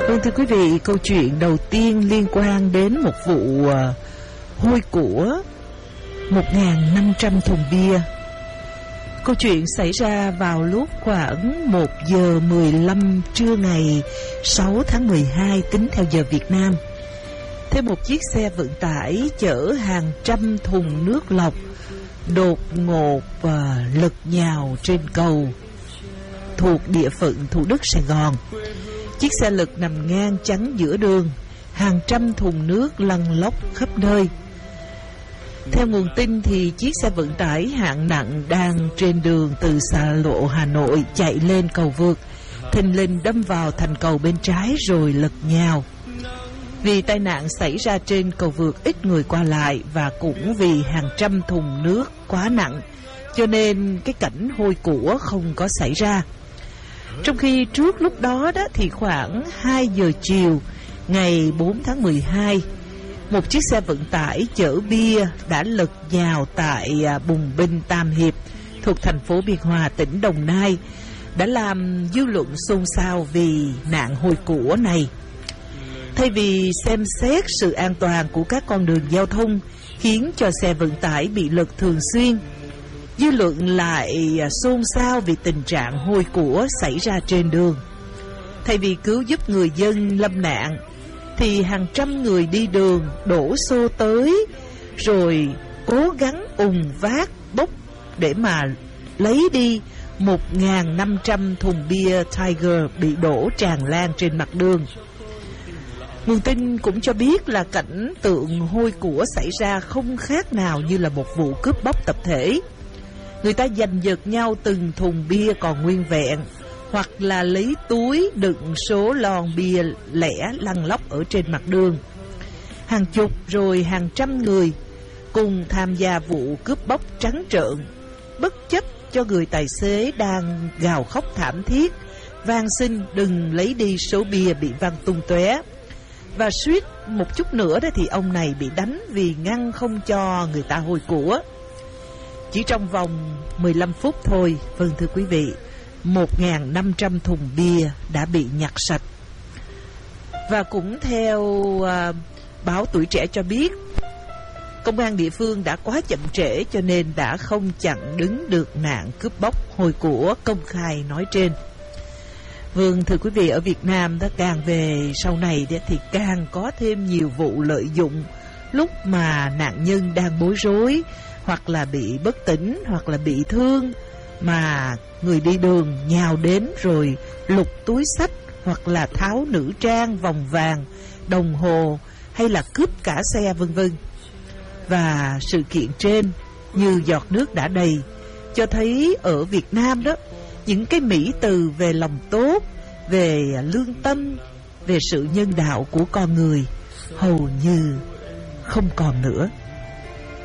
Vâng, thưa quý vị, câu chuyện đầu tiên liên quan đến một vụ hôi của 1.500 thùng bia. Câu chuyện xảy ra vào lúc khoảng 1 giờ 15 trưa ngày 6 tháng 12 tính theo giờ Việt Nam. Theo một chiếc xe vận tải chở hàng trăm thùng nước lọc đột ngột lật nhào trên cầu thuộc địa phận Thủ Đức, Sài Gòn. Chiếc xe lật nằm ngang chắn giữa đường, hàng trăm thùng nước lăn lóc khắp nơi. Theo nguồn tin thì chiếc xe vận tải hạng nặng đang trên đường từ xa lộ Hà Nội chạy lên cầu vượt, thình lình đâm vào thành cầu bên trái rồi lật nhào. Vì tai nạn xảy ra trên cầu vượt ít người qua lại và cũng vì hàng trăm thùng nước quá nặng, cho nên cái cảnh hôi của không có xảy ra. Trong khi trước lúc đó thì khoảng 2 giờ chiều ngày 4 tháng 12, một chiếc xe vận tải chở bia đã lật nhào tại Bùng Binh, Tam Hiệp thuộc thành phố Biên Hòa, tỉnh Đồng Nai, đã làm dư luận xôn xao vì nạn hôi của này. Thay vì xem xét sự an toàn của các con đường giao thông khiến cho xe vận tải bị lật thường xuyên, dư luận lại xôn xao vì tình trạng hôi của xảy ra trên đường. Thay vì cứu giúp người dân lâm nạn thì hàng trăm người đi đường đổ xô tới rồi cố gắng ùn vác bốc để mà lấy đi 1.500 thùng bia Tiger bị đổ tràn lan trên mặt đường. Nguồn tin cũng cho biết là cảnh tượng hôi của xảy ra không khác nào như là một vụ cướp bóc tập thể. Người ta giành giật nhau từng thùng bia còn nguyên vẹn, hoặc là lấy túi đựng số lon bia lẻ lăn lóc ở trên mặt đường. Hàng chục rồi hàng trăm người cùng tham gia vụ cướp bóc trắng trợn, bất chấp cho người tài xế đang gào khóc thảm thiết, van xin đừng lấy đi số bia bị văng tung tóe. Và suýt một chút nữa thì ông này bị đánh vì ngăn không cho người ta hôi của. Chỉ trong vòng 15 phút thôi, vâng thưa quý vị, 1.500 thùng bia đã bị nhặt sạch. Và cũng theo báo Tuổi Trẻ cho biết, công an địa phương đã quá chậm trễ cho nên đã không chặn đứng được nạn cướp bóc hôi của công khai nói trên. Vâng thưa quý vị, ở Việt Nam càng về sau này thì càng có thêm nhiều vụ lợi dụng lúc mà nạn nhân đang bối rối, hoặc là bị bất tỉnh, hoặc là bị thương, mà người đi đường nhào đến rồi lục túi xách, hoặc là tháo nữ trang, vòng vàng, đồng hồ, hay là cướp cả xe vân vân. Và sự kiện trên như giọt nước đã đầy, cho thấy ở Việt Nam những cái mỹ từ về lòng tốt, về lương tâm, về sự nhân đạo của con người hầu như không còn nữa.